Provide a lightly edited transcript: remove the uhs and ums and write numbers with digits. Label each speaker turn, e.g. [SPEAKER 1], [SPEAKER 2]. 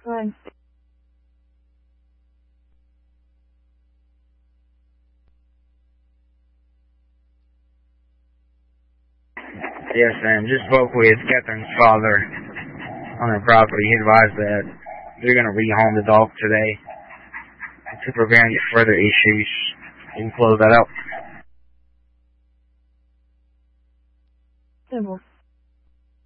[SPEAKER 1] Fine.
[SPEAKER 2] Yes, ma'am. Just spoke with Catherine's father on her property. He advised that they're going to rehome the dog today to prevent further issues. You can close that out.
[SPEAKER 1] Simple.